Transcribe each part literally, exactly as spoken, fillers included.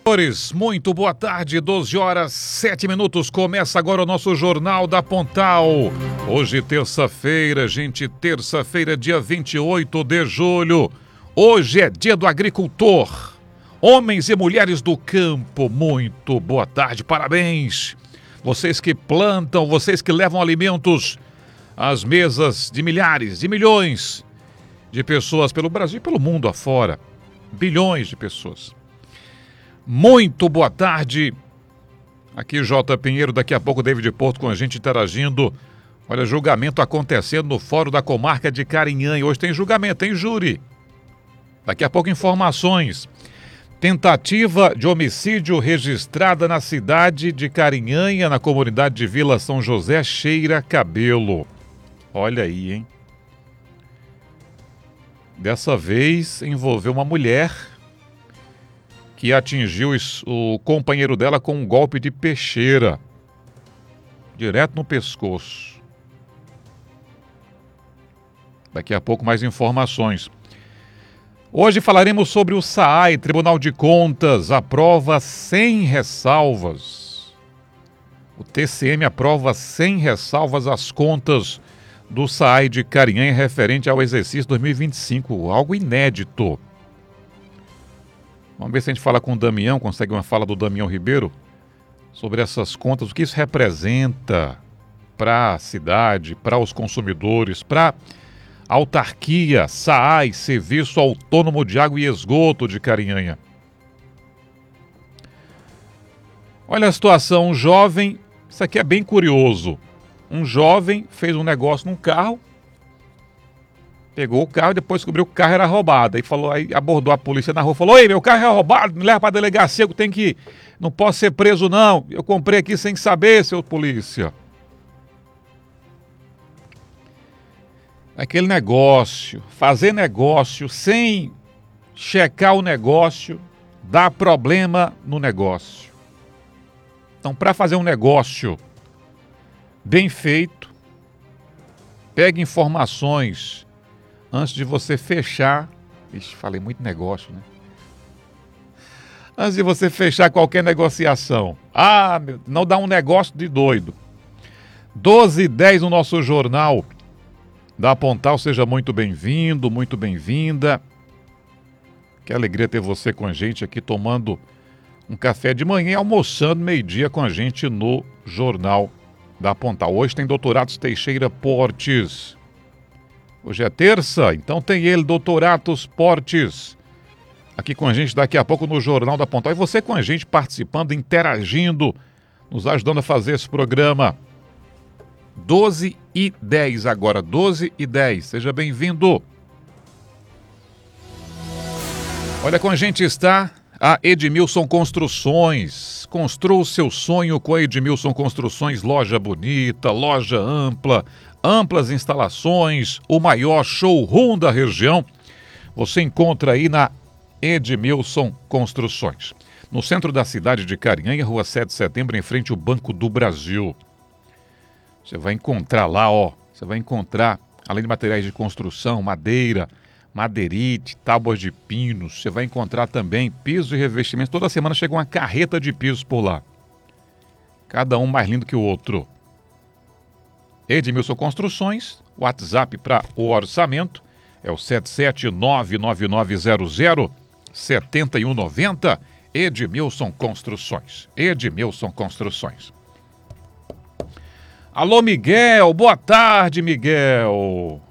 Senhores, muito boa tarde, doze horas, sete minutos, começa agora o nosso Jornal da Pontal. Hoje, terça-feira, gente, terça-feira, dia vinte e oito de julho. Hoje é dia do agricultor. Homens e mulheres do campo, muito boa tarde, parabéns. Vocês que plantam, vocês que levam alimentos às mesas de milhares, de milhões de pessoas pelo Brasil e pelo mundo afora. Bilhões de pessoas. Muito boa tarde. Aqui J. Pinheiro, daqui a pouco David Porto com a gente interagindo. Olha, julgamento acontecendo no Fórum da Comarca de Carinhanha. Hoje tem julgamento, tem júri. Daqui a pouco informações. Tentativa de homicídio registrada na cidade de Carinhanha, na comunidade de Vila São José, cheira cabelo. Olha aí, hein? Dessa vez envolveu uma mulher que atingiu o companheiro dela com um golpe de peixeira, direto no pescoço. Daqui a pouco mais informações. Hoje falaremos sobre o S A A I, Tribunal de Contas, aprova sem ressalvas. O T C M aprova sem ressalvas as contas do S A A I de Carinhanha referente ao exercício dois mil e vinte e cinco, algo inédito. Vamos ver se a gente fala com o Damião, consegue uma fala do Damião Ribeiro sobre essas contas, o que isso representa para a cidade, para os consumidores, para a autarquia, S A A I, Serviço Autônomo de Água e Esgoto de Carinhanha. Olha a situação, um jovem, isso aqui é bem curioso, um jovem fez um negócio num carro, pegou o carro e depois descobriu que o carro era roubado. Aí falou, aí abordou a polícia na rua, falou: "Ei, meu carro é roubado, me leva para a delegacia, eu tenho que, não posso ser preso não. Eu comprei aqui sem saber, seu polícia." Aquele negócio, fazer negócio sem checar o negócio, dá problema no negócio. Então, para fazer um negócio bem feito, pegue informações antes de você fechar. Ixi, falei muito negócio, né? Antes de você fechar qualquer negociação. Ah, meu, não dá um negócio de doido. doze e dez no nosso jornal da Pontal, seja muito bem-vindo, muito bem-vinda. Que alegria ter você com a gente aqui tomando um café de manhã e almoçando meio-dia com a gente no Jornal da Pontal. Hoje tem Doutoratos Teixeira Portes. Hoje é terça, então tem ele, Doutoratos Portes, aqui com a gente daqui a pouco no Jornal da Pontal. E você com a gente participando, interagindo, nos ajudando a fazer esse programa. doze e dez agora, doze e dez. Seja bem-vindo. Olha, com a gente está a Edmilson Construções. Construa o seu sonho com a Edmilson Construções. Loja bonita, loja ampla, amplas instalações, o maior showroom da região. Você encontra aí na Edmilson Construções. No centro da cidade de Carinhanha, rua sete de setembro, em frente ao Banco do Brasil. Você vai encontrar lá, ó, você vai encontrar, além de materiais de construção, madeira, madeirite, tábuas de pinos, você vai encontrar também pisos e revestimentos. Toda semana chega uma carreta de pisos por lá. Cada um mais lindo que o outro. Edmilson Construções, o WhatsApp para o orçamento é o sete sete nove nove nove zero zero sete um nove zero. Edmilson Construções. Edmilson Construções. Alô, Miguel, boa tarde, Miguel.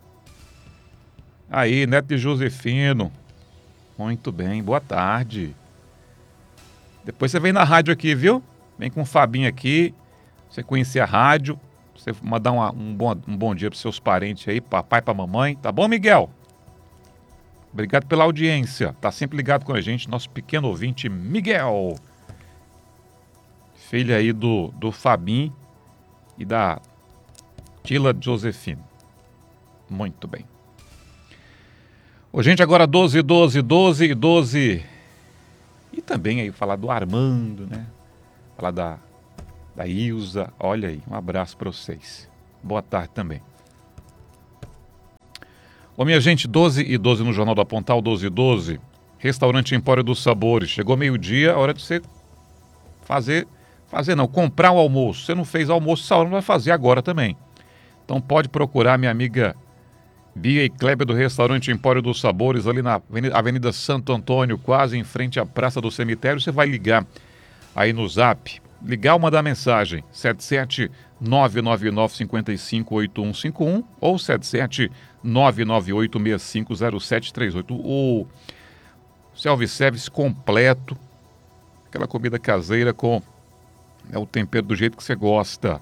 Aí, neto de Josefino. Muito bem, boa tarde. Depois você vem na rádio aqui, viu? Vem com o Fabinho aqui, você conhecer a rádio, você mandar uma, um, bom, um bom dia para seus parentes aí, papai, para mamãe. Tá bom, Miguel? Obrigado pela audiência. Tá sempre ligado com a gente, nosso pequeno ouvinte, Miguel. Filho aí do, do Fabinho e da Tila Josefino. Muito bem. Ô, gente, agora doze, doze, doze, doze. E também aí falar do Armando, né? Falar da, da Ilza. Olha aí, um abraço para vocês. Boa tarde também. Ô, minha gente, doze e doze no Jornal da Pontal, doze e doze. Restaurante Empório dos Sabores. Chegou meio-dia, hora de você fazer, fazer não, comprar o almoço. Você não fez almoço, essa hora não vai fazer agora também. Então pode procurar minha amiga Bia e Kleber do Restaurante Empório dos Sabores, ali na Avenida Santo Antônio, quase em frente à Praça do Cemitério. Você vai ligar aí no Zap, ligar ou mandar mensagem, sete sete nove nove nove cinco cinco oito um cinco um ou sete sete nove nove oito seis cinco zero sete três oito. O self-service completo, aquela comida caseira com é, o tempero do jeito que você gosta.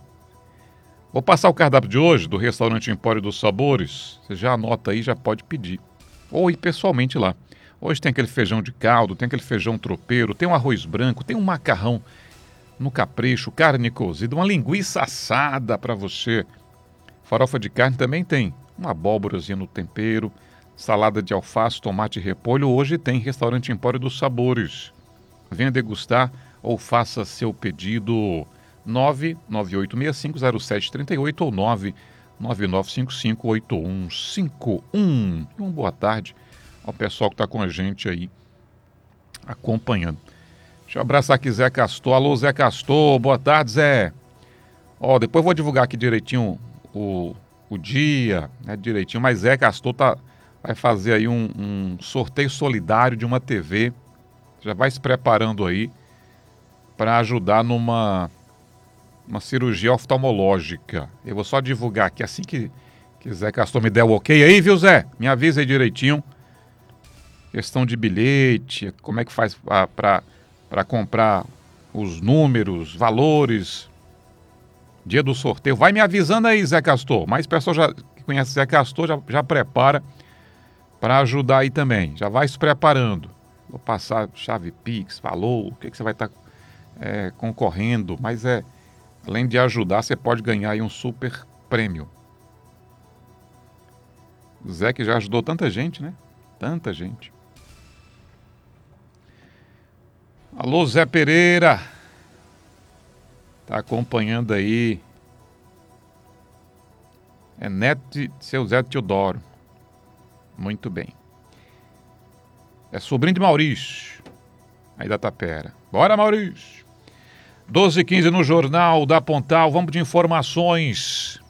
Vou passar o cardápio de hoje do Restaurante Empório dos Sabores. Você já anota aí, já pode pedir. Ou ir pessoalmente lá. Hoje tem aquele feijão de caldo, tem aquele feijão tropeiro, tem um arroz branco, tem um macarrão no capricho, carne cozida, uma linguiça assada para você. Farofa de carne também tem. Uma abóborazinha no tempero, salada de alface, tomate e repolho. Hoje tem Restaurante Empório dos Sabores. Venha degustar ou faça seu pedido. nove nove oito seis cinco zero sete três oito ou nove nove nove cinco cinco oito um cinco um. E uma boa tarde ao pessoal que está com a gente aí acompanhando. Deixa eu abraçar aqui Zé Castor. Alô, Zé Castor. Boa tarde, Zé. Ó, depois eu vou divulgar aqui direitinho o, o dia, né, direitinho. Mas Zé Castor tá, vai fazer aí um, um sorteio solidário de uma T V. Já vai se preparando aí para ajudar numa uma cirurgia oftalmológica. Eu vou só divulgar aqui assim que, que Zé Castor me der o ok aí, viu, Zé? Me avisa aí direitinho. Questão de bilhete, como é que faz para para comprar os números, valores, dia do sorteio. Vai me avisando aí, Zé Castor. Mais pessoas já, que conhecem Zé Castor já, já prepara para ajudar aí também. Já vai se preparando. Vou passar chave Pix, valor, o que, que você vai estar tá, é, concorrendo. Mas é, além de ajudar, você pode ganhar aí um super prêmio. O Zé que já ajudou tanta gente, né? Tanta gente. Alô, Zé Pereira. Tá acompanhando aí. É neto de seu Zé Teodoro. Muito bem. É sobrinho de Maurício. Aí da Tapera. Bora, Maurício. doze e quinze no Jornal da Pontal. Vamos de informações.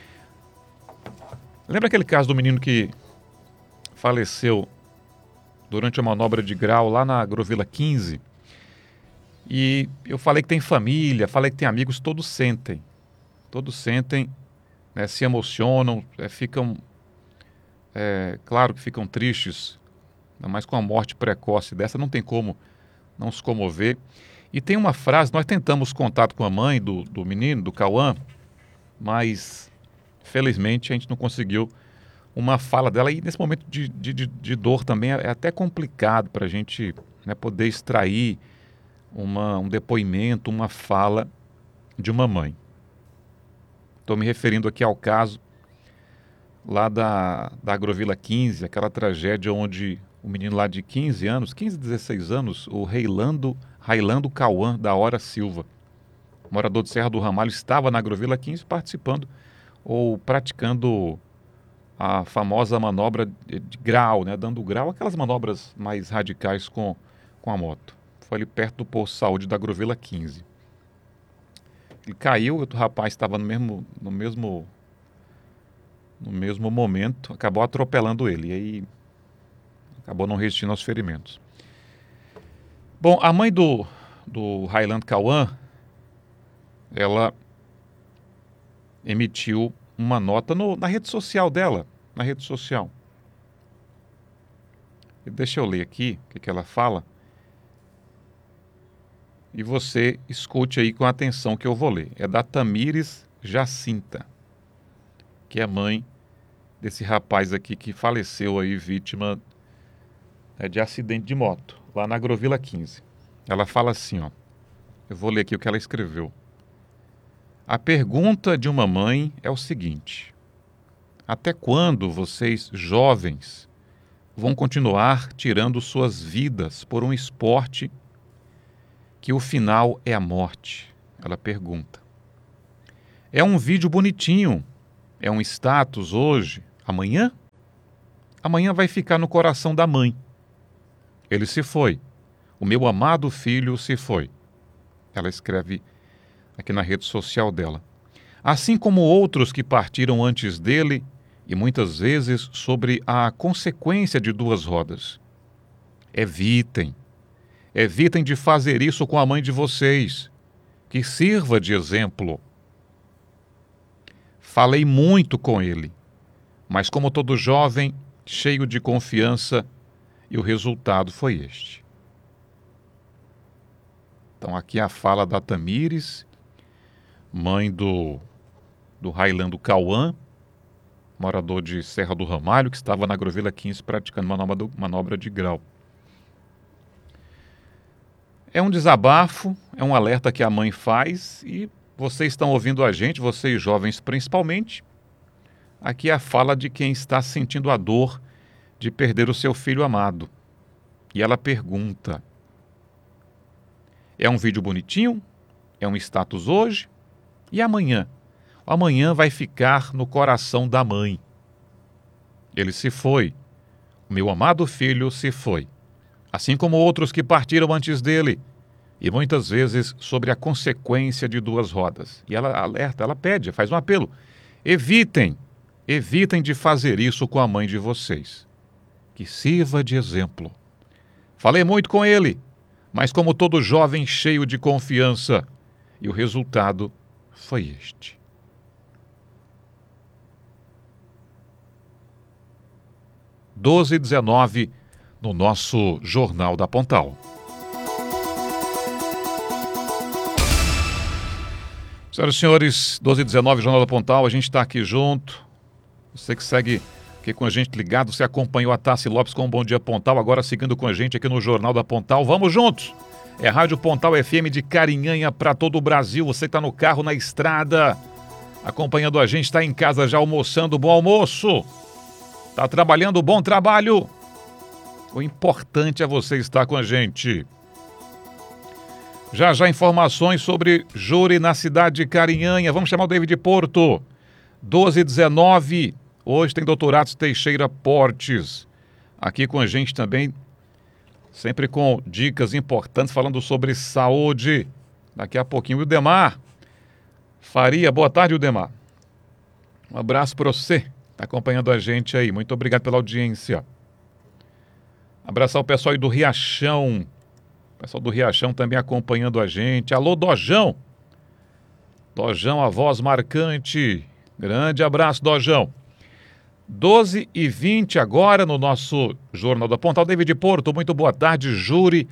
Lembra aquele caso do menino que faleceu durante a manobra de grau lá na Agrovila quinze? E eu falei que tem família, falei que tem amigos, todos sentem. Todos sentem, né, se emocionam, é, ficam... É, claro que ficam tristes, mas com a morte precoce dessa não tem como não se comover. E tem uma frase, nós tentamos contato com a mãe do, do menino, do Cauã, mas felizmente a gente não conseguiu uma fala dela. E nesse momento de, de, de dor também é até complicado para a gente, né, poder extrair uma, um depoimento, uma fala de uma mãe. Estou me referindo aqui ao caso lá da, da Agrovila quinze, aquela tragédia onde o menino lá de quinze anos, quinze, dezesseis anos, o Reilando, Railando Cauã da Hora Silva, morador de Serra do Ramalho, estava na Agrovila quinze participando ou praticando a famosa manobra de, de grau, né, dando grau, aquelas manobras mais radicais com, com a moto. Foi ali perto do posto de saúde da Agrovila quinze. Ele caiu, o rapaz estava no mesmo, no mesmo, no mesmo momento, acabou atropelando ele. E aí acabou não resistindo aos ferimentos. Bom, a mãe do, do Railando Cauã, ela emitiu uma nota no, na rede social dela, na rede social. E deixa eu ler aqui o que, que ela fala. E você escute aí com atenção que eu vou ler. É da Tamires Jacinta, que é mãe desse rapaz aqui que faleceu aí, vítima, né, de acidente de moto, lá na Agrovila quinze. Ela fala assim, ó. Eu vou ler aqui o que ela escreveu. A pergunta de uma mãe é o seguinte: até quando vocês, jovens, vão continuar tirando suas vidas por um esporte que o final é a morte? Ela pergunta. É um vídeo bonitinho, é um status hoje, amanhã? Amanhã vai ficar no coração da mãe. Ele se foi. O meu amado filho se foi. Ela escreve aqui na rede social dela. Assim como outros que partiram antes dele, e muitas vezes sobre a consequência de duas rodas. Evitem. Evitem de fazer isso com a mãe de vocês, que sirva de exemplo. Falei muito com ele, mas como todo jovem, cheio de confiança, e o resultado foi este. Então aqui a fala da Tamires, mãe do, do Railando Cauã, morador de Serra do Ramalho, que estava na Agrovila quinze praticando manobra, do, manobra de grau. É um desabafo, é um alerta que a mãe faz e vocês estão ouvindo a gente, vocês jovens principalmente. Aqui é a fala de quem está sentindo a dor de perder o seu filho amado. E ela pergunta: é um vídeo bonitinho? É um status hoje? E amanhã? Amanhã vai ficar no coração da mãe. Ele se foi. O meu amado filho se foi. Assim como outros que partiram antes dele. E muitas vezes sobre a consequência de duas rodas. E ela alerta, ela pede, faz um apelo. Evitem, evitem de fazer isso com a mãe de vocês. Que sirva de exemplo. Falei muito com ele, mas como todo jovem cheio de confiança, e o resultado foi este. doze e dezenove no nosso Jornal da Pontal. Senhoras e senhores, doze e dezenove, Jornal da Pontal, a gente está aqui junto. Você que segue aqui com a gente ligado, você acompanhou a Tassi Lopes com o Bom Dia Pontal, agora seguindo com a gente aqui no Jornal da Pontal. Vamos juntos! É Rádio Pontal F M de Carinhanha para todo o Brasil. Você está no carro, na estrada, acompanhando a gente, está em casa já almoçando, bom almoço. Está trabalhando, bom trabalho. O importante é você estar com a gente. Já já informações sobre júri na cidade de Carinhanha. Vamos chamar o David Porto. doze e dezenove. Hoje tem doutor Teixeira Portes aqui com a gente também, sempre com dicas importantes falando sobre saúde. Daqui a pouquinho, o Ildemar Faria. Boa tarde, Ildemar. Um abraço para você. Está acompanhando a gente aí. Muito obrigado pela audiência. Abraçar o pessoal aí do Riachão. O pessoal do Riachão também acompanhando a gente. Alô, Dojão. Dojão, a voz marcante. Grande abraço, Dojão. doze e vinte agora no nosso Jornal da Pontal. David Porto, muito boa tarde. Júri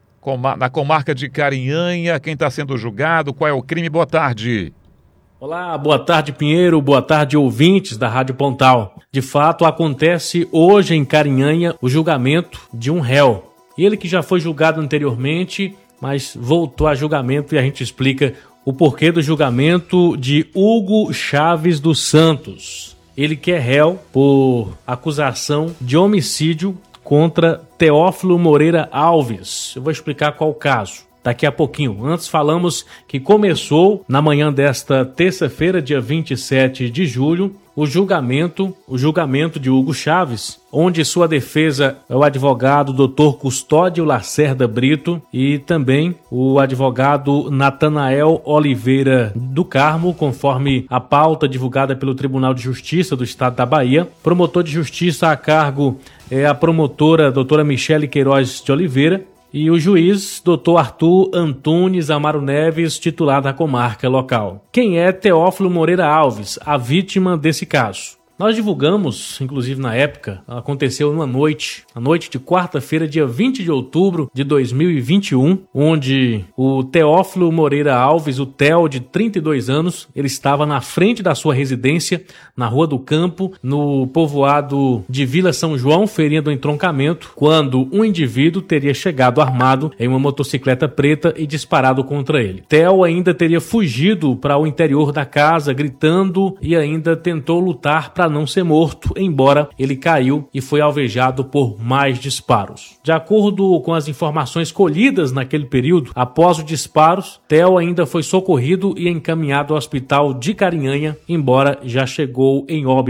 na comarca de Carinhanha. Quem está sendo julgado? Qual é o crime? Boa tarde. Olá, boa tarde, Pinheiro, boa tarde, ouvintes da Rádio Pontal. De fato, acontece hoje em Carinhanha o julgamento de um réu. Ele que já foi julgado anteriormente, mas voltou a julgamento e a gente explica o porquê do julgamento de Hugo Chaves dos Santos. Ele que é réu por acusação de homicídio contra Teófilo Moreira Alves. Eu vou explicar qual o caso daqui a pouquinho. Antes falamos que começou na manhã desta terça-feira, dia vinte e sete de julho, o julgamento, o julgamento de Hugo Chaves, onde sua defesa é o advogado doutor Custódio Lacerda Brito e também o advogado Natanael Oliveira do Carmo, conforme a pauta divulgada pelo Tribunal de Justiça do Estado da Bahia. Promotor de Justiça a cargo é a promotora doutora Michele Queiroz de Oliveira, e o juiz, doutor Arthur Antunes Amaro Neves, titular da comarca local. Quem é Teófilo Moreira Alves, a vítima desse caso? Nós divulgamos, inclusive na época, aconteceu numa noite, a noite de quarta-feira, dia vinte de outubro de dois mil e vinte e um, onde o Teófilo Moreira Alves, o Theo, de trinta e dois anos, ele estava na frente da sua residência, na Rua do Campo, no povoado de Vila São João, Feirinha do Entroncamento, quando um indivíduo teria chegado armado em uma motocicleta preta e disparado contra ele. Theo ainda teria fugido para o interior da casa, gritando, e ainda tentou lutar para não ser morto, embora ele caiu e foi alvejado por mais disparos. De acordo com as informações colhidas naquele período, após os disparos, Theo ainda foi socorrido e encaminhado ao hospital de Carinhanha, embora já chegou em óbito.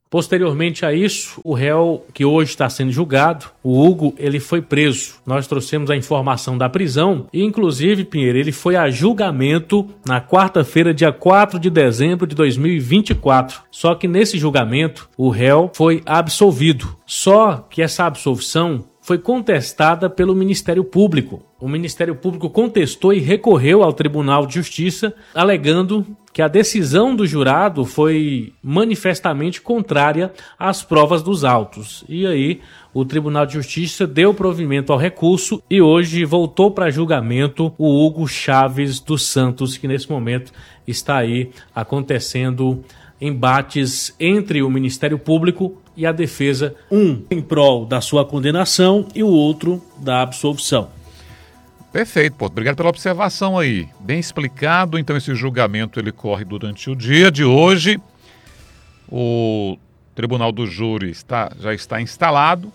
Posteriormente a isso, o réu que hoje está sendo julgado, o Hugo, ele foi preso. Nós trouxemos a informação da prisão e, inclusive, Pinheiro, ele foi a julgamento na quarta-feira, dia quatro de dezembro de dois mil e vinte e quatro. Só que nesse julgamento, o réu foi absolvido. Só que essa absolvição foi contestada pelo Ministério Público. O Ministério Público contestou e recorreu ao Tribunal de Justiça, alegando que a decisão do jurado foi manifestamente contrária às provas dos autos. E aí, o Tribunal de Justiça deu provimento ao recurso e hoje voltou para julgamento o Hugo Chaves dos Santos, que nesse momento está aí acontecendo embates entre o Ministério Público e a defesa, um em prol da sua condenação e o outro da absolvição. Perfeito, pô. Obrigado pela observação aí. Bem explicado. Então esse julgamento ele corre durante o dia de hoje. O Tribunal do Júri está, já está instalado,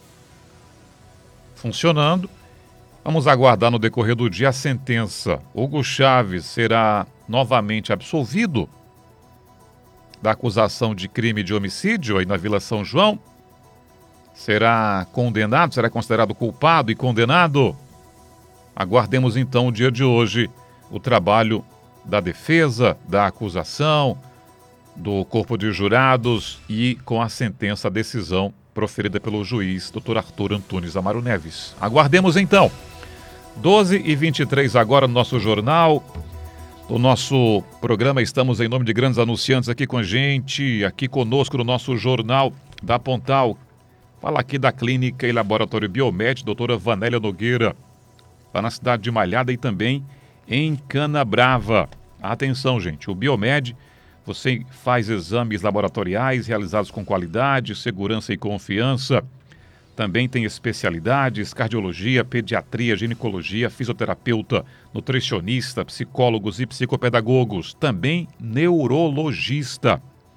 funcionando. Vamos aguardar no decorrer do dia a sentença. Hugo Chaves será novamente absolvido da acusação de crime de homicídio aí na Vila São João. Será condenado, será considerado culpado e condenado. Aguardemos então o dia de hoje, o trabalho da defesa, da acusação, do corpo de jurados e com a sentença, a decisão proferida pelo juiz doutor Arthur Antunes Amaro Neves. Aguardemos então. doze e vinte e três agora no nosso jornal. No nosso programa estamos em nome de grandes anunciantes aqui com a gente, aqui conosco no nosso jornal da Pontal. Fala aqui da Clínica e Laboratório Biomed, doutora Vanélia Nogueira, lá na cidade de Malhada e também em Canabrava. Atenção, gente, o Biomed, você faz exames laboratoriais realizados com qualidade, segurança e confiança. Também tem especialidades, cardiologia, pediatria, ginecologia, fisioterapeuta, nutricionista, psicólogos e psicopedagogos. Também neurologista.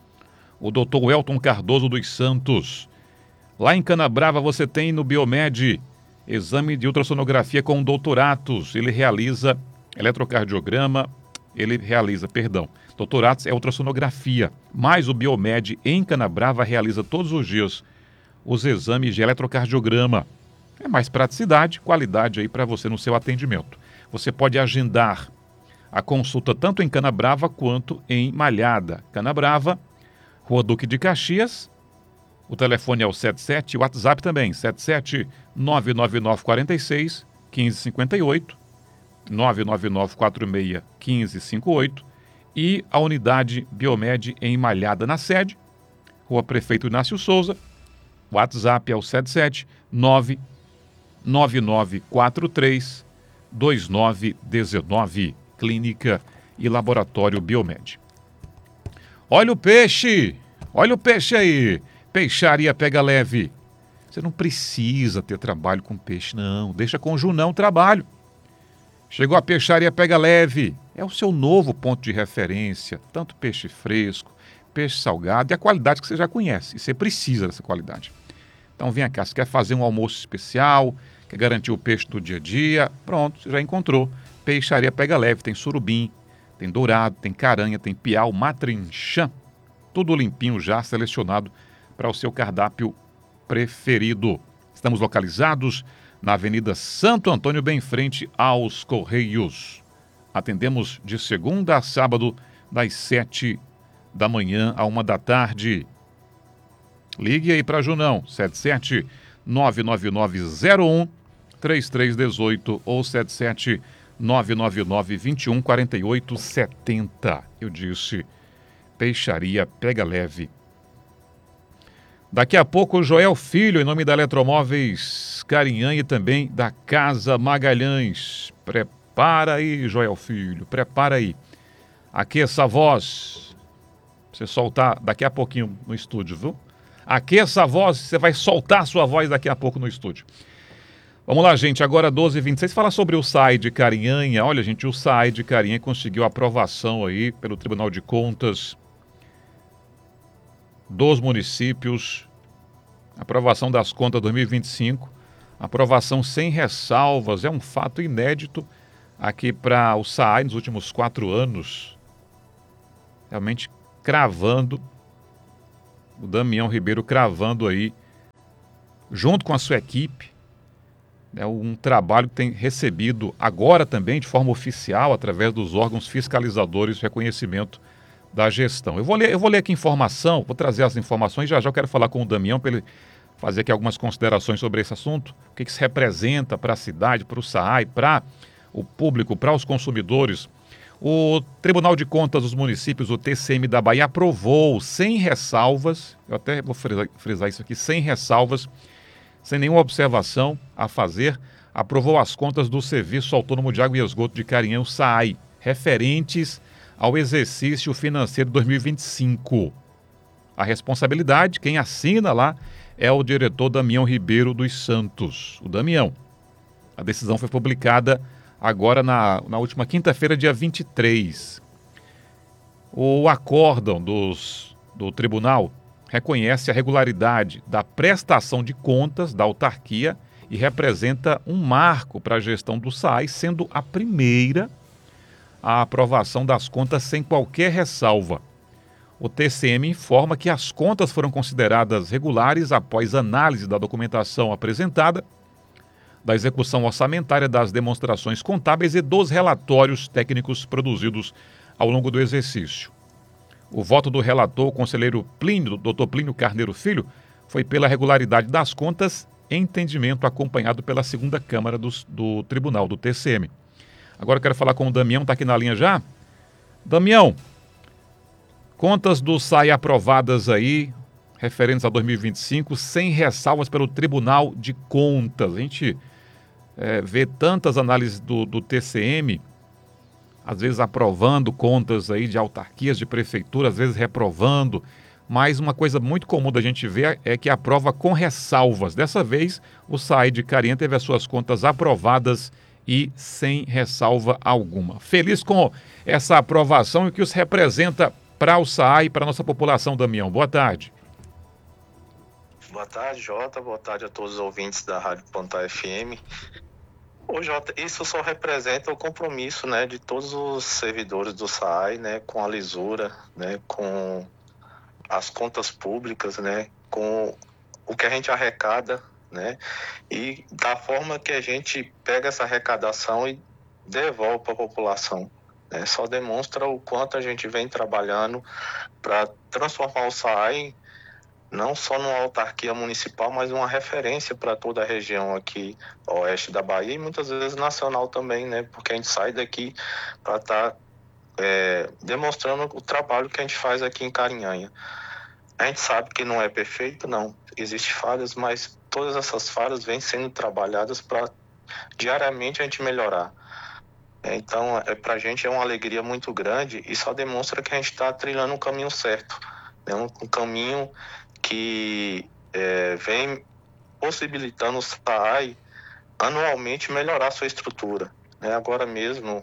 O doutor Elton Cardoso dos Santos. Lá em Canabrava você tem no Biomed exame de ultrassonografia com doutoratos. Ele realiza eletrocardiograma, ele realiza, perdão, doutoratos é ultrassonografia. Mas o Biomed em Canabrava realiza todos os dias os exames de eletrocardiograma. É mais praticidade, qualidade aí para você no seu atendimento. Você pode agendar a consulta tanto em Canabrava quanto em Malhada. Canabrava, Rua Duque de Caxias. O telefone é o setenta e sete, o WhatsApp também, setenta e sete, nove nove nove quatro seis, um cinco cinco oito, nove nove nove quatro seis, um cinco cinco oito e a unidade Biomed em Malhada na sede, Rua Prefeito Inácio Souza. O WhatsApp é o setenta e sete, nove nove nove quatro três, dois nove um nove, Clínica e Laboratório Biomed. Olha o peixe, olha o peixe aí. Peixaria Pega Leve. Você não precisa ter trabalho com peixe, não. Deixa com o Junão trabalho. Chegou a Peixaria Pega Leve. É o seu novo ponto de referência. Tanto peixe fresco, peixe salgado e a qualidade que você já conhece. E você precisa dessa qualidade. Então vem cá, você quer fazer um almoço especial, quer garantir o peixe do dia a dia. Pronto, você já encontrou. Peixaria Pega Leve. Tem surubim, tem dourado, tem caranha, tem piau, matrinchã. Tudo limpinho já, selecionado para o seu cardápio preferido. Estamos localizados na Avenida Santo Antônio, bem em frente aos Correios. Atendemos de segunda a sábado, das sete da manhã à uma da tarde. Ligue aí para Junão, setenta e sete, nove nove nove zero um, três três um oito ou setenta e sete, nove nove nove dois um quatro oito sete zero. Eu disse, Peixaria Pega Leve. Daqui a pouco o Joel Filho, em nome da Eletromóveis Carinhã e também da Casa Magalhães. Prepara aí, Joel Filho, prepara aí. Aqueça a voz. Você soltar daqui a pouquinho no estúdio, viu? Aqueça a voz, você vai soltar a sua voz daqui a pouco no estúdio. Vamos lá, gente, agora doze e vinte e seis, fala sobre o S A I de Carinhanha. Olha, gente, o S A I de Carinhanha conseguiu aprovação aí pelo Tribunal de Contas dos municípios, aprovação das contas dois mil e vinte e cinco, aprovação sem ressalvas, é um fato inédito aqui para o S A I nos últimos quatro anos, realmente cravando o Damião Ribeiro cravando aí, junto com a sua equipe, né, um trabalho que tem recebido agora também de forma oficial, através dos órgãos fiscalizadores de reconhecimento da gestão. Eu vou ler, eu vou ler aqui informação, vou trazer as informações, já já eu quero falar com o Damião para ele fazer aqui algumas considerações sobre esse assunto, o que, que isso representa para a cidade, para o SAAI, para o público, para os consumidores. O Tribunal de Contas dos Municípios, o T C M da Bahia, aprovou sem ressalvas, eu até vou frisar, frisar isso aqui, sem ressalvas, sem nenhuma observação a fazer, aprovou as contas do Serviço Autônomo de Água e Esgoto de Carinhã, o SAAI, referentes ao exercício financeiro dois mil e vinte e cinco. A responsabilidade, quem assina lá, é o diretor Damião Ribeiro dos Santos, o Damião. A decisão foi publicada agora na, na última quinta-feira, dia vinte e três. O acórdão dos, do tribunal reconhece a regularidade da prestação de contas da autarquia e representa um marco para a gestão do SAAI, sendo a primeira a aprovação das contas sem qualquer ressalva. O T C M informa que as contas foram consideradas regulares após análise da documentação apresentada, da execução orçamentária, das demonstrações contábeis e dos relatórios técnicos produzidos ao longo do exercício. O voto do relator, o conselheiro Plínio, doutor Plínio Carneiro Filho, foi pela regularidade das contas, entendimento acompanhado pela segunda Câmara do, do Tribunal, do T C M. Agora eu quero falar com o Damião, está aqui na linha já? Damião, contas do SAAI aprovadas aí, referentes a dois mil e vinte e cinco, sem ressalvas pelo Tribunal de Contas. A gente é, vê tantas análises do, do T C M, às vezes aprovando contas aí de autarquias, de prefeitura, às vezes reprovando, mas uma coisa muito comum da gente ver é que aprova com ressalvas. Dessa vez, o SAAI de Carinhã teve as suas contas aprovadas e sem ressalva alguma. Feliz com essa aprovação e o que isso representa para o SAAI e para a nossa população, Damião. Boa tarde. Boa tarde, Jota. Boa tarde a todos os ouvintes da Rádio Pontal F M. Ô, Jota, isso só representa o compromisso, né, de todos os servidores do SAAI, né, com a lisura, né, com as contas públicas, né, com o que a gente arrecada, né, e da forma que a gente pega essa arrecadação e devolve para a população. Né, só demonstra o quanto a gente vem trabalhando para transformar o SAAI não só numa autarquia municipal, mas uma referência para toda a região aqui, oeste da Bahia, e muitas vezes nacional também, né? Porque a gente sai daqui para estar tá, é, demonstrando o trabalho que a gente faz aqui em Carinhanha. A gente sabe que não é perfeito, não. Existem falhas, mas todas essas falhas vêm sendo trabalhadas para diariamente a gente melhorar. Então, é, para a gente é uma alegria muito grande e só demonstra que a gente está trilhando um caminho certo, né? um, um caminho que é, vem possibilitando o SAAI anualmente melhorar sua estrutura. Né? Agora mesmo,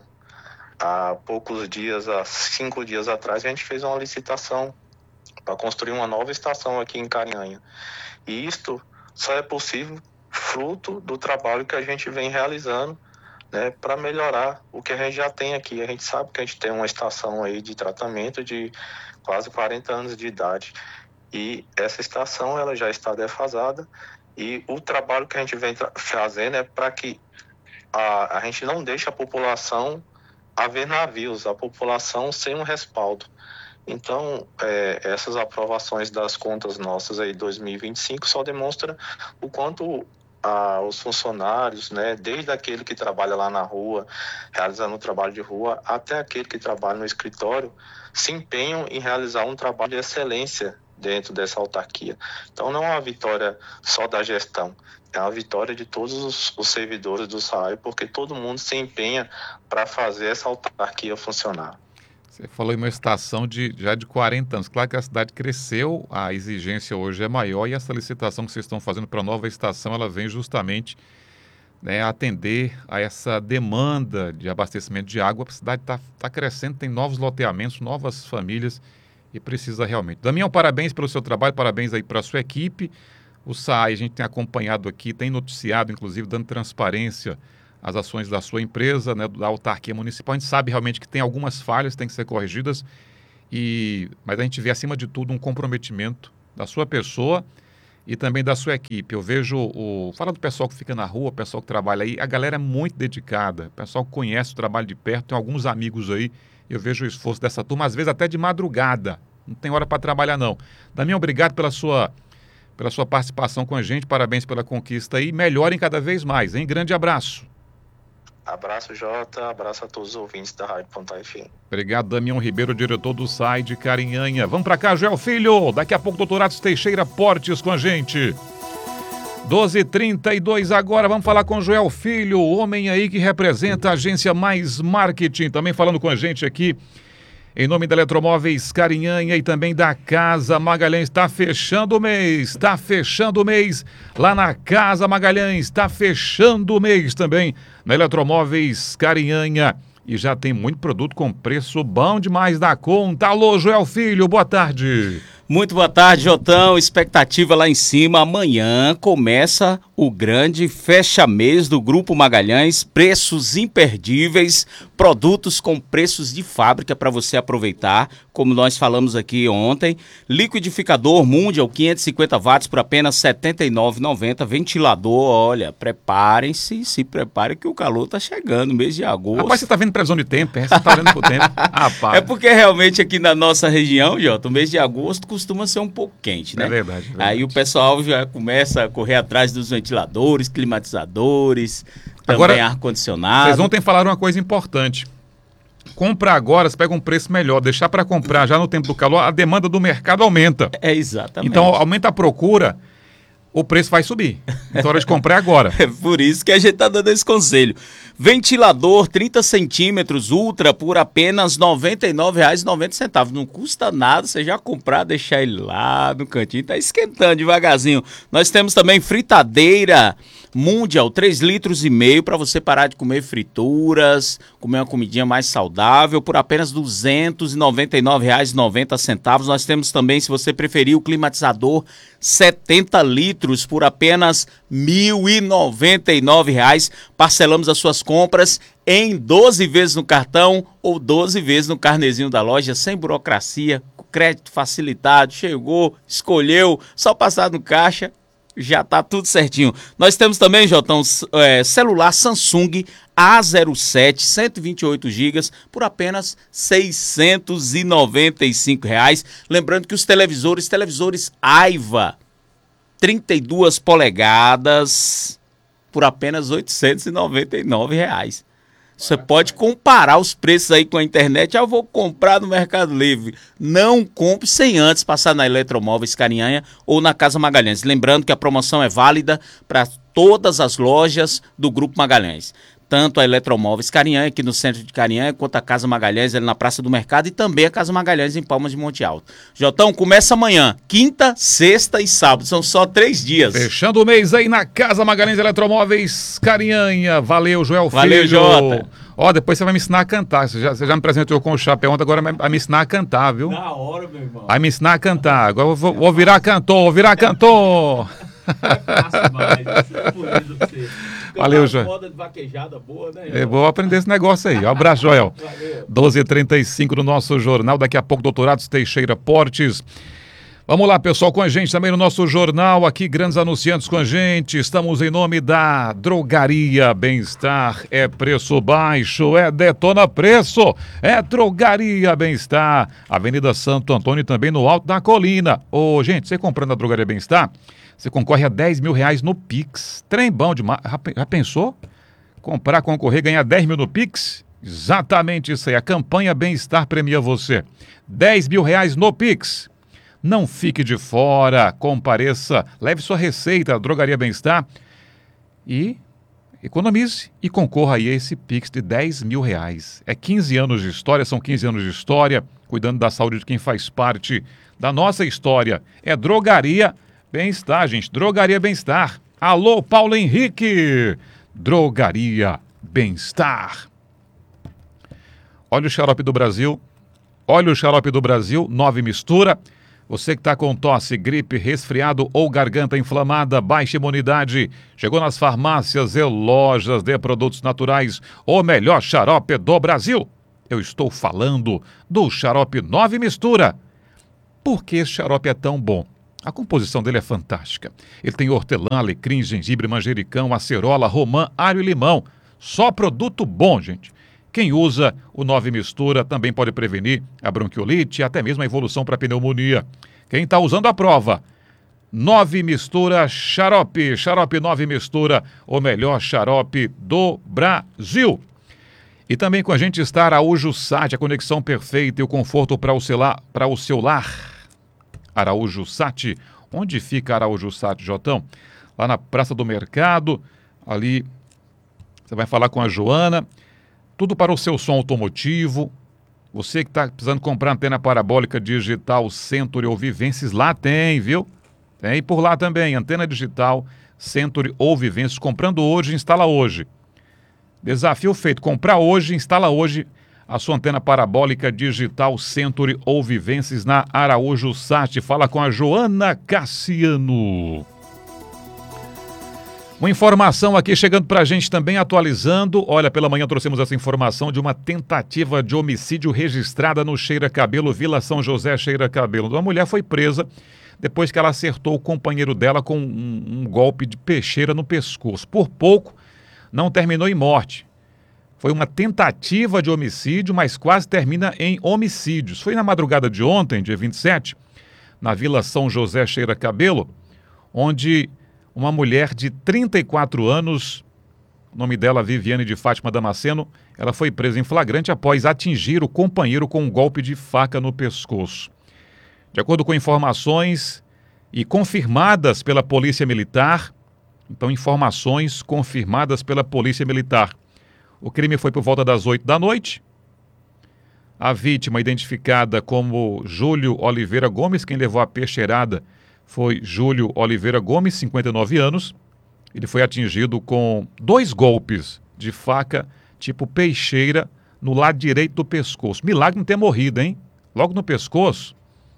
há poucos dias, há cinco dias atrás, a gente fez uma licitação para construir uma nova estação aqui em Carinhanha. E isto só é possível fruto do trabalho que a gente vem realizando, né, para melhorar o que a gente já tem aqui. A gente sabe que a gente tem uma estação aí de tratamento de quase quarenta anos de idade. E essa estação ela já está defasada e o trabalho que a gente vem fazendo é para que a, a gente não deixe a população a ver navios, a população sem um respaldo. Então, é, essas aprovações das contas nossas aí dois mil e vinte e cinco só demonstra o quanto a, os funcionários, né, desde aquele que trabalha lá na rua, realizando o trabalho de rua, até aquele que trabalha no escritório, se empenham em realizar um trabalho de excelência dentro dessa autarquia. Então não é uma vitória só da gestão, é uma vitória de todos os, os servidores do SAAI, porque todo mundo se empenha para fazer essa autarquia funcionar. Você falou em uma estação de, já de quarenta anos. Claro que a cidade cresceu, a exigência hoje é maior e essa licitação que vocês estão fazendo para a nova estação, ela vem justamente, né, atender a essa demanda de abastecimento de água. A cidade está tá crescendo, tem novos loteamentos, novas famílias, e precisa realmente. Damião, parabéns pelo seu trabalho, parabéns aí para a sua equipe. O SAAI, a gente tem acompanhado aqui, tem noticiado, inclusive, dando transparência às ações da sua empresa, né, da autarquia municipal. A gente sabe realmente que tem algumas falhas, tem que ser corrigidas, e... mas a gente vê, acima de tudo, um comprometimento da sua pessoa e também da sua equipe. Eu vejo, o fala do pessoal que fica na rua, o pessoal que trabalha aí, a galera é muito dedicada, o pessoal que conhece o trabalho de perto, tem alguns amigos aí, eu vejo o esforço dessa turma, às vezes até de madrugada, não tem hora para trabalhar não. Damião, obrigado pela sua, pela sua participação com a gente, parabéns pela conquista aí, melhorem cada vez mais, hein? Grande abraço. Abraço, Jota. Abraço a todos os ouvintes da Rádio Pontal F M. Obrigado, Damião Ribeiro, diretor do S A I de Carinhanha. Vamos pra cá, Joel Filho. Daqui a pouco, Doutorados Teixeira Portes com a gente. doze e trinta e dois agora. Vamos falar com o Joel Filho, o homem aí que representa a agência Mais Marketing. Também falando com a gente aqui, em nome da Eletromóveis Carinhanha e também da Casa Magalhães. Está fechando o mês, está fechando o mês lá na Casa Magalhães, está fechando o mês também na Eletromóveis Carinhanha. E já tem muito produto com preço bom demais da conta. Alô, Joel Filho, boa tarde. Muito boa tarde, Jotão. Expectativa lá em cima. Amanhã começa o grande fecha-mês do Grupo Magalhães. Preços imperdíveis, produtos com preços de fábrica para você aproveitar, como nós falamos aqui ontem. Liquidificador Mundial quinhentos e cinquenta watts por apenas setenta e nove reais e noventa centavos. Ventilador, olha, preparem-se, se preparem que o calor tá chegando, mês de agosto. Rapaz, você tá vendo previsão de tempo, é? Você tá olhando pro tempo. Rapaz. É porque realmente aqui na nossa região, Jota, o mês de agosto costuma ser um pouco quente, né? É verdade, é verdade. Aí o pessoal já começa a correr atrás dos ventiladores, climatizadores, Agora, também ar-condicionado. Vocês ontem falaram uma coisa importante. Compra agora, você pega um preço melhor. Deixar para comprar já no tempo do calor, a demanda do mercado aumenta. É, exatamente. Então, aumenta a procura, o preço vai subir. Então, é hora de comprar agora. É por isso que a gente tá dando esse conselho. Ventilador trinta centímetros Ultra por apenas noventa e nove reais e noventa centavos. Não custa nada, você já comprar, deixar ele lá no cantinho, tá esquentando devagarzinho. Nós temos também fritadeira Mundial, três litros e meio para você parar de comer frituras, comer uma comidinha mais saudável por apenas duzentos e noventa e nove reais e noventa centavos. Nós temos também, se você preferir, o climatizador setenta litros por apenas mil e noventa e nove reais. Parcelamos as suas compras em doze vezes no cartão ou doze vezes no carnezinho da loja, sem burocracia, crédito facilitado. Chegou, escolheu, só passar no caixa, já tá tudo certinho. Nós temos também, Jotão, é, celular Samsung A zero sete, cento e vinte e oito gigas por apenas seiscentos e noventa e cinco reais. Lembrando que os televisores, televisores Aiva, trinta e duas polegadas por apenas oitocentos e noventa e nove reais. Você pode comparar os preços aí com a internet. Ah, eu vou comprar no Mercado Livre. Não compre sem antes passar na Eletromóveis Carinhanha ou na Casa Magalhães. Lembrando que a promoção é válida para todas as lojas do Grupo Magalhães. Tanto a Eletromóveis Carinhanha, aqui no centro de Carinhanha, quanto a Casa Magalhães, ali na Praça do Mercado, e também a Casa Magalhães em Palmas de Monte Alto. Jotão, começa amanhã, quinta, sexta e sábado, são só três dias. Fechando o mês aí na Casa Magalhães Eletromóveis Carinhanha. Valeu, Joel Filho. Valeu, Jota. Ó, depois você vai me ensinar a cantar. Você já, você já me apresentou com o chapéu ontem, agora vai me ensinar a cantar, viu? Na hora, meu irmão. Vai me ensinar a cantar. Agora eu vou, vou virar cantor, vou virar cantor. É fácil demais, isso é por isso você. Valeu, Joel. Moda de vaquejada boa, né? Eu vou aprender esse negócio aí. Um abraço, Joel. Valeu. doze e trinta e cinco no nosso jornal. Daqui a pouco, Doutorados Teixeira Portes. Vamos lá, pessoal, com a gente também no nosso jornal. Aqui, grandes anunciantes com a gente. Estamos em nome da Drogaria Bem-Estar. É preço baixo, é detona preço. É Drogaria Bem-Estar. Avenida Santo Antônio também no Alto da Colina. Ô, gente, você comprando a Drogaria Bem-Estar, você concorre a dez mil reais no Pix. Trem bom demais. Já pensou? Comprar, concorrer, ganhar dez mil no Pix? Exatamente isso aí. A campanha Bem-Estar premia você. dez mil reais no Pix. Não fique de fora. Compareça. Leve sua receita à Drogaria Bem-Estar e economize e concorra aí a esse Pix de dez mil reais. É quinze anos de história, são quinze anos de história, cuidando da saúde de quem faz parte da nossa história. É Drogaria Bem-Estar, gente. Drogaria Bem-Estar. Alô, Paulo Henrique. Drogaria Bem-Estar. Olha o xarope do Brasil. Olha o xarope do Brasil. Nove mistura. Você que está com tosse, gripe, resfriado ou garganta inflamada, baixa imunidade, chegou nas farmácias e lojas de produtos naturais, o melhor xarope do Brasil. Eu estou falando do xarope Nove Mistura. Por que esse xarope é tão bom? A composição dele é fantástica. Ele tem hortelã, alecrim, gengibre, manjericão, acerola, romã, alho e limão. Só produto bom, gente. Quem usa o nove Mistura também pode prevenir a bronquiolite e até mesmo a evolução para pneumonia. Quem está usando a prova? nove Mistura Xarope. Xarope nove Mistura, o melhor xarope do Brasil. E também com a gente está Araújo Sat, a conexão perfeita e o conforto para o, para o seu lar. Araújo Sat. Onde fica Araújo Sat, Jotão? Lá na Praça do Mercado, ali você vai falar com a Joana. Tudo para o seu som automotivo. Você que está precisando comprar antena parabólica digital Century ou Vivências, lá tem, viu? Tem por lá também, antena digital Century ou Vivências. Comprando hoje, instala hoje. Desafio feito, comprar hoje, instala hoje a sua antena parabólica digital Century ou Vivências na Araújo Sat. Fala com a Joana Cassiano. Uma informação aqui chegando para a gente também, atualizando. Olha, pela manhã trouxemos essa informação de uma tentativa de homicídio registrada no Cheira Cabelo, Vila São José, Cheira Cabelo. Uma mulher foi presa depois que ela acertou o companheiro dela com um, um golpe de peixeira no pescoço. Por pouco, não terminou em morte. Foi uma tentativa de homicídio, mas quase termina em homicídios. Foi na madrugada de ontem, dia vinte e sete, na Vila São José, Cheira Cabelo, onde uma mulher de trinta e quatro anos, o nome dela Viviane de Fátima Damasceno, ela foi presa em flagrante após atingir o companheiro com um golpe de faca no pescoço. De acordo com informações e confirmadas pela Polícia Militar, então informações confirmadas pela Polícia Militar, o crime foi por volta das oito da noite. A vítima, identificada como Júlio Oliveira Gomes, quem levou a peixeirada foi Júlio Oliveira Gomes, cinquenta e nove anos. Ele foi atingido com dois golpes de faca tipo peixeira no lado direito do pescoço. Milagre não ter morrido, hein? Logo no pescoço.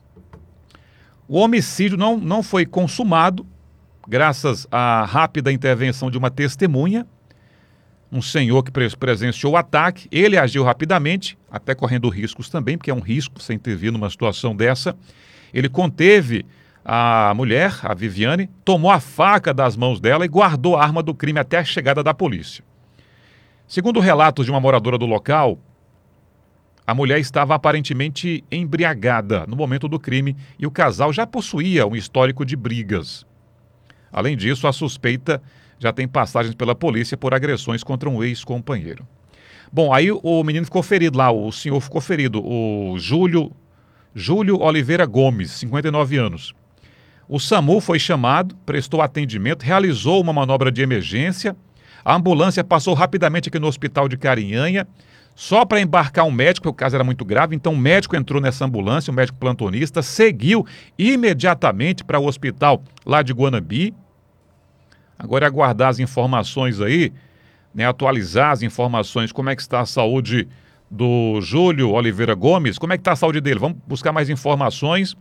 O homicídio não, não foi consumado, graças à rápida intervenção de uma testemunha, um senhor que presenciou o ataque. Ele agiu rapidamente, até correndo riscos também, porque é um risco você intervir numa situação dessa. Ele conteve a mulher, a Viviane, tomou a faca das mãos dela e guardou a arma do crime até a chegada da polícia. Segundo relatos de uma moradora do local, a mulher estava aparentemente embriagada no momento do crime e o casal já possuía um histórico de brigas. Além disso, a suspeita já tem passagens pela polícia por agressões contra um ex-companheiro. Bom, aí o menino ficou ferido lá, o senhor ficou ferido, o Júlio, Júlio Oliveira Gomes, cinquenta e nove anos. O SAMU foi chamado, prestou atendimento, realizou uma manobra de emergência. A ambulância passou rapidamente aqui no hospital de Carinhanha, só para embarcar um médico, porque o caso era muito grave. Então o médico entrou nessa ambulância, o médico plantonista, seguiu imediatamente para o hospital lá de Guanabi. Agora é aguardar as informações aí, né, atualizar as informações, como é que está a saúde do Júlio Oliveira Gomes, como é que está a saúde dele. Vamos buscar mais informações.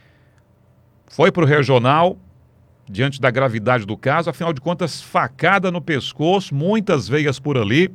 Foi para o regional, diante da gravidade do caso, afinal de contas, facada no pescoço, muitas veias por ali.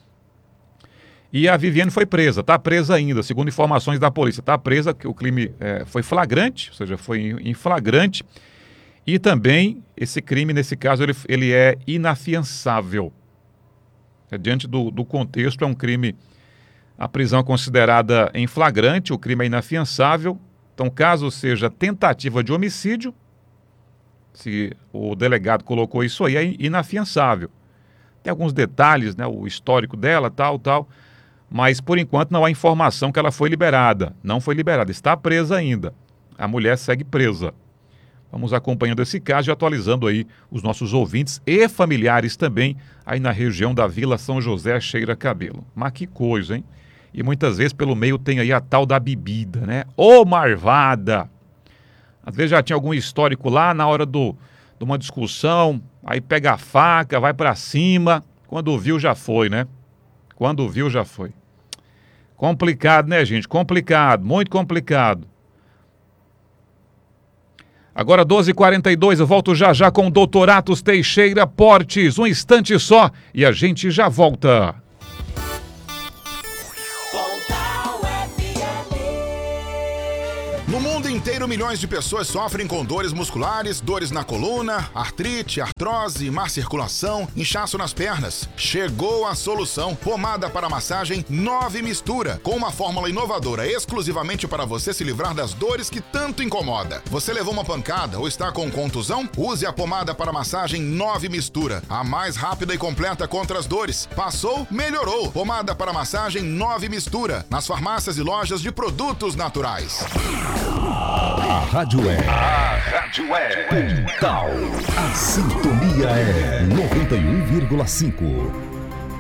E a Viviane foi presa, está presa ainda, segundo informações da polícia. Está presa, que o crime é, foi flagrante, ou seja, foi em flagrante. E também, esse crime, nesse caso, ele, ele é inafiançável. É, diante do, do contexto, é um crime, a prisão é considerada em flagrante, o crime é inafiançável. Então, caso seja tentativa de homicídio, se o delegado colocou isso aí, é inafiançável. Tem alguns detalhes, né, o histórico dela, tal, tal, mas por enquanto não há informação que ela foi liberada. Não foi liberada, está presa ainda. A mulher segue presa. Vamos acompanhando esse caso e atualizando aí os nossos ouvintes e familiares também aí na região da Vila São José, Cheira Cabelo. Mas que coisa, hein? E muitas vezes pelo meio tem aí a tal da bebida, né? Ô marvada! Às vezes já tinha algum histórico lá na hora do, de uma discussão, aí pega a faca, vai pra cima, quando viu já foi, né? Quando viu já foi. Complicado, né, gente? Complicado, muito complicado. Agora doze e quarenta e dois, eu volto já já com o doutor Atos Teixeira Portes. Um instante só e a gente já volta. No mundo inteiro. inteiro, milhões de pessoas sofrem com dores musculares, dores na coluna, artrite, artrose, má circulação, inchaço nas pernas. Chegou a solução. Pomada para massagem nove Mistura, com uma fórmula inovadora exclusivamente para você se livrar das dores que tanto incomoda. Você levou uma pancada ou está com contusão? Use a pomada para massagem nove Mistura, a mais rápida e completa contra as dores. Passou? Melhorou. Pomada para massagem nove Mistura, nas farmácias e lojas de produtos naturais. A rádio é. A rádio é. Pontal. A sintonia é noventa e um vírgula cinco.